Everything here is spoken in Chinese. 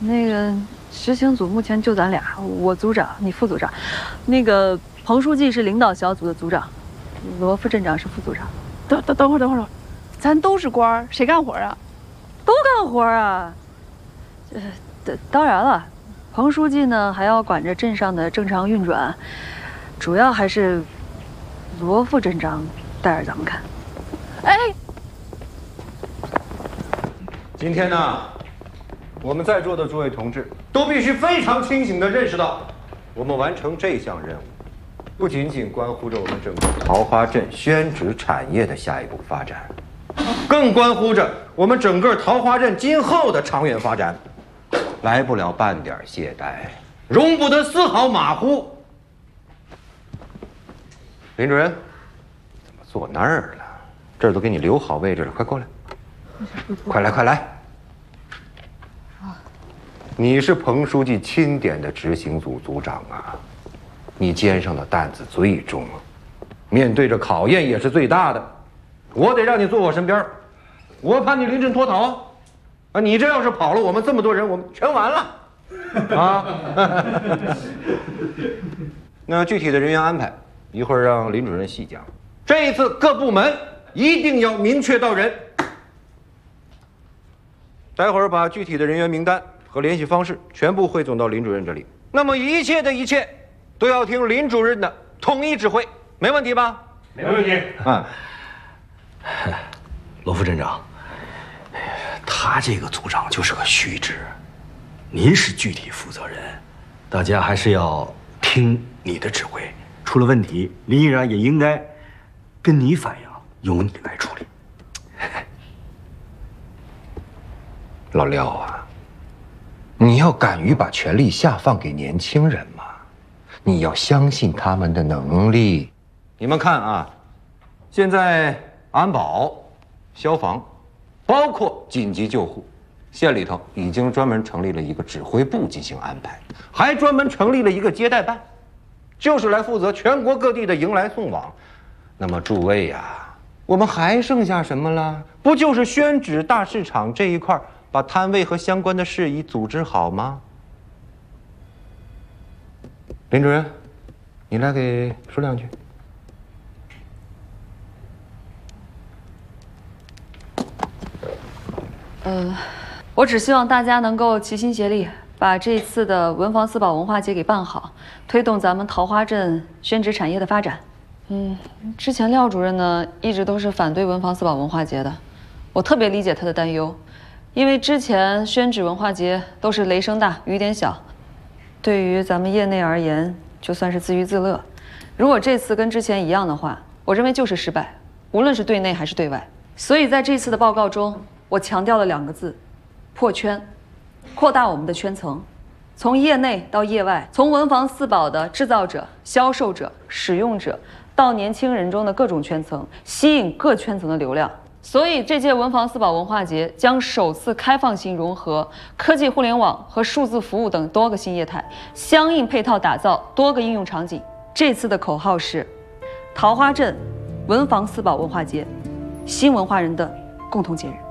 那个执行组目前就咱俩，我组长，你副组长。那个彭书记是领导小组的组长，罗副镇长是副组长。 等会儿，咱都是官儿，谁干活啊？ 都干活啊。当然了，彭书记呢还要管着镇上的正常运转，主要还是罗副镇长带着咱们看。 哎， 今天呢，我们在座的诸位同志都必须非常清醒地认识到，我们完成这项任务，不仅仅关乎着我们整个桃花镇宣纸产业的下一步发展，更关乎着我们整个桃花镇今后的长远发展。来不了半点懈怠，容不得丝毫马虎。林主任，怎么坐那儿了？这儿都给你留好位置了，快过来！快来！你是彭书记钦点的执行组组长啊，你肩上的担子最重，面对着考验也是最大的。我得让你坐我身边，我怕你临阵脱逃啊！你这要是跑了，我们这么多人，我们全完了啊！那具体的人员安排，一会儿让林主任细讲。这一次各部门一定要明确到人。待会儿把具体的人员名单和联系方式全部汇总到林主任这里。那么一切的一切都要听林主任的统一指挥，没问题吧？ 没问题。 罗副镇长，他这个组长就是个虚职，您是具体负责人，大家还是要听你的指挥。出了问题，林依然也应该跟你反映，由你来处理。 老廖啊，你要敢于把权力下放给年轻人嘛，你要相信他们的能力。你们看啊，现在安保、消防，包括紧急救护，县里头已经专门成立了一个指挥部进行安排，还专门成立了一个接待办，就是来负责全国各地的迎来送往。那么诸位呀，我们还剩下什么了？不就是宣纸大市场这一块，把摊位和相关的事宜组织好吗？林主任，你来给说两句。 我只希望大家能够齐心协力，把这次的文房四宝文化节给办好，推动咱们桃花镇宣纸产业的发展。之前廖主任呢一直都是反对文房四宝文化节的，我特别理解他的担忧，因为之前宣纸文化节都是雷声大雨点小，对于咱们业内而言就算是自娱自乐。如果这次跟之前一样的话，我认为就是失败，无论是对内还是对外。所以在这次的报告中，我强调了2个字：破圈，扩大我们的圈层，从业内到业外，从文房四宝的制造者、销售者、使用者，到年轻人中的各种圈层，吸引各圈层的流量。所以这届文房四宝文化节将首次开放性融合科技互联网和数字服务等多个新业态，相应配套打造多个应用场景。这次的口号是：桃花镇文房四宝文化节，新文化人的共同节日。